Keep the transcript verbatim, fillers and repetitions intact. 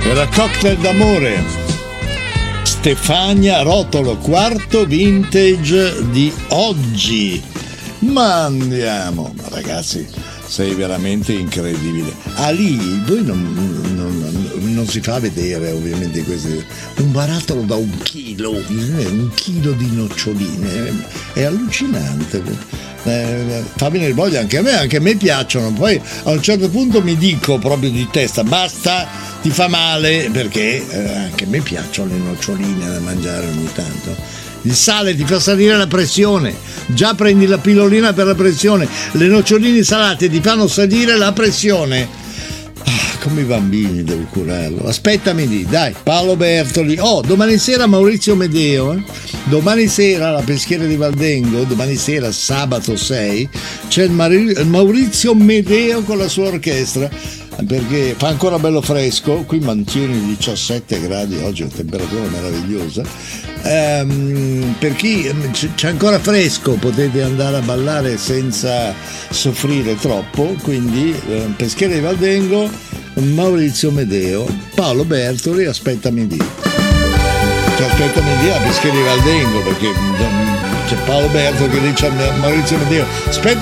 Era Cocktail d'amore. Stefania Rotolo, quarto vintage di oggi. Ma andiamo, ragazzi, sei veramente incredibile. Ah, lì voi non, non, non si fa vedere ovviamente queste. Un barattolo da un chilo, un chilo di noccioline, è allucinante. Eh, fa venire voglia anche a me, anche a me piacciono. Poi a un certo punto mi dico proprio di testa, basta, ti fa male, perché eh, anche a me piacciono le noccioline da mangiare ogni tanto. Il sale ti fa salire la pressione, già prendi la pillolina per la pressione, le noccioline salate ti fanno salire la pressione. Ah, come i bambini devo curarlo. Aspettami lì, dai. Paolo Bertoli. Oh, domani sera Maurizio Medeo, eh? Domani sera alla Peschiera di Valdengo, domani sera sabato sei, c'è il, Mari- il Maurizio Medeo con la sua orchestra, perché fa ancora bello fresco, qui mantiene diciassette gradi, oggi è una temperatura meravigliosa. Ehm, per chi c'è ancora fresco potete andare a ballare senza soffrire troppo, quindi eh, Peschiera di Valdengo, Maurizio Medeo, Paolo Bertoli, aspettami lì. Cioè, aspettami lì a Peschiera di Valdengo, perché c'è Paolo Bertoli che dice a Maurizio Medeo, aspetta